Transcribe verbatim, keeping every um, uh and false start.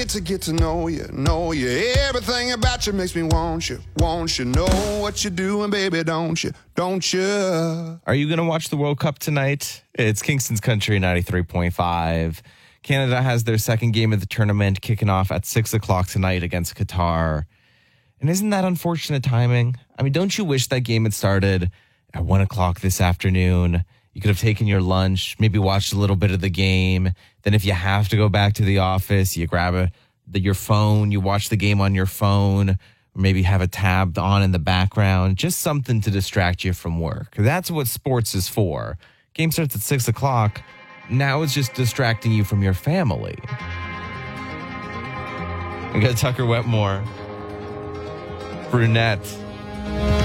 To get to know you, know you. Everything about you makes me want you, want you. Know what you're doing, baby, don't you, don't you? Are you going to watch the World Cup tonight? It's Kingston's Country ninety-three point five. Canada has their second game of the tournament kicking off at six o'clock tonight against Qatar. And isn't that unfortunate timing? I mean, don't you wish that game had started at one o'clock this afternoon? You could have taken your lunch, maybe watched a little bit of the game. Then if you have to go back to the office, you grab a, the, your phone, you watch the game on your phone, or maybe have a tab on in the background, just something to distract you from work. That's what sports is for. Game starts at six o'clock. Now it's just distracting you from your family. We got Tucker Wetmore. Brunette.